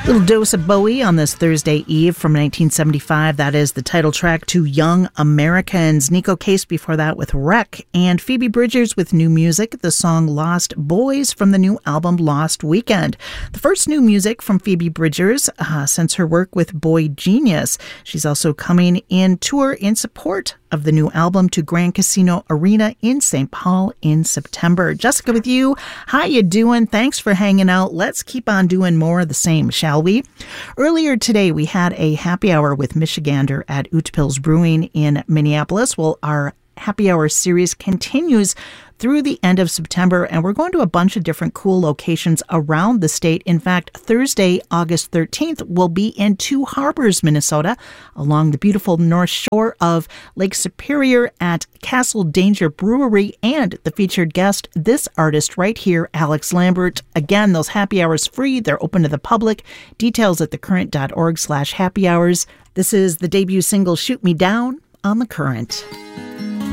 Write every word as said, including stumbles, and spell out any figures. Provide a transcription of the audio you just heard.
Little dose of Bowie on this Thursday Eve from nineteen seventy-five. That is the title track to Young Americans. Nico Case before that with Wreck, and Phoebe Bridgers with new music, the song Lost Boys from the new album Lost Weekend. The first new music from Phoebe Bridgers uh, since her work with Boy Genius. She's also coming in tour in support of the new album to Grand Casino Arena in Saint Paul in September. Jessica with you. How you doing? Thanks for hanging out. Let's keep on doing more of the same, shall we? Earlier today, we had a happy hour with Michigander at Utpils Brewing in Minneapolis. Well, our happy hour series continues through the end of September, and we're going to a bunch of different cool locations around the state. In fact, Thursday, August thirteenth, we'll be in Two Harbors, Minnesota, along the beautiful north shore of Lake Superior at Castle Danger Brewery, and the featured guest, this artist right here, Alex Lambert. Again, those happy hours free. They're open to the public. Details at thecurrent.org slash happy hours. This is the debut single, Shoot Me Down, on The Current.